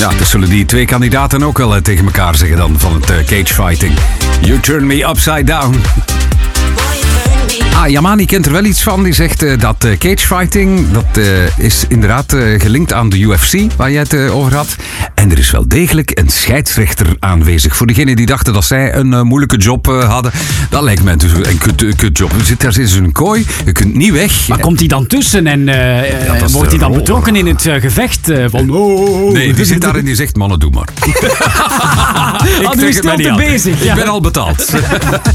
Ja, dat zullen die twee kandidaten ook wel tegen elkaar zeggen dan van het cagefighting. You turn me upside down. Yamani kent er wel iets van. Die zegt dat cagefighting, dat is inderdaad gelinkt aan de UFC, waar jij het over had. En er is wel degelijk een scheidsrechter aanwezig. Voor degenen die dachten dat zij een moeilijke job hadden, dat lijkt mij dus een kutjob. Je zit daar in zo'n kooi, je kunt niet weg. Maar komt hij dan tussen en wordt hij dan betrokken in het gevecht? Nee, die zit daar en die zegt, mannen, doe maar. Nu is stilte bezig. Ik ben al betaald.